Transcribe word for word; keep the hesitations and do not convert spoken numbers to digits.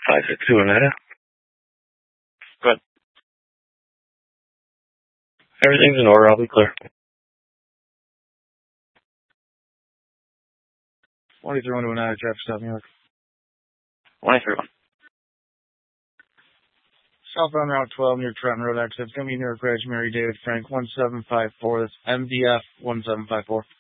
five six two Oneida. Good. Everything's in order. I'll be clear. twenty-three one to Oneida, traffic stop, New York. twenty-three one. Southbound Route twelve near Trenton Road exit. It's going to be near Crash Mary David Frank one seven five four. That's M D F one seven five four.